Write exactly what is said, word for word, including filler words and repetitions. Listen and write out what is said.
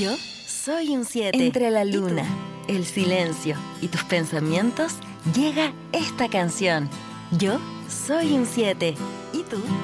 Yo soy un siete. Entre la luna, el silencio y tus pensamientos llega esta canción. Yo soy un siete. ¿Y tú?